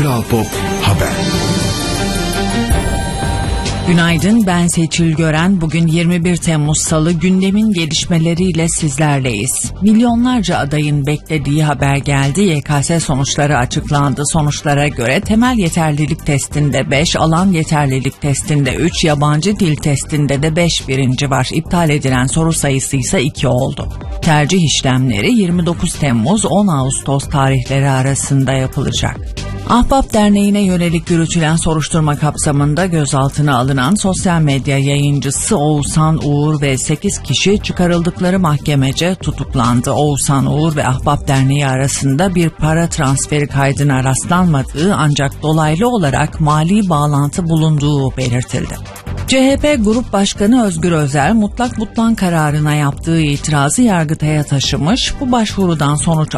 Kral Pop Haber. Günaydın, ben Seçil Gören. Bugün 21 Temmuz Salı, gündemin gelişmeleriyle sizlerleyiz. Milyonlarca adayın beklediği haber geldi. YKS sonuçları açıklandı. Sonuçlara göre temel yeterlilik testinde 5, alan yeterlilik testinde 3, yabancı dil testinde de 5 birinci var. İptal edilen soru sayısı ise 2 oldu. Tercih işlemleri 29 Temmuz 10 Ağustos tarihleri arasında yapılacak. Ahbap Derneği'ne yönelik yürütülen soruşturma kapsamında gözaltına alınan sosyal medya yayıncısı Oğuzhan Uğur ve 8 kişi çıkarıldıkları mahkemece tutuklandı. Oğuzhan Uğur ve Ahbap Derneği arasında bir para transferi kaydına rastlanmadığı ancak dolaylı olarak mali bağlantı bulunduğu belirtildi. CHP Grup Başkanı Özgür Özel, mutlak butlan kararına yaptığı itirazı Yargıtay'a taşımış. Bu başvurudan sonuç